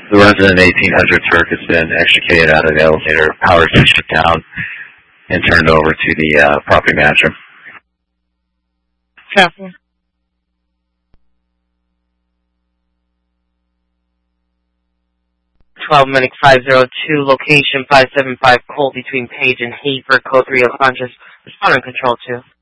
The resident 1800 Turk has been extricated out of the elevator, power's been shut down, and turned over to the property manager. Copy. Medic 502, location 575 Cole between Page and Hafer, code 3 unconscious. Responding control 2.